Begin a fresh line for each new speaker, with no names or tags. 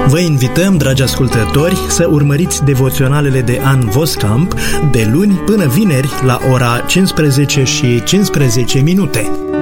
Vă invităm, dragi ascultători, să urmăriți devoționalele de Ann Voskamp de luni până vineri la ora 15 și 15 minute.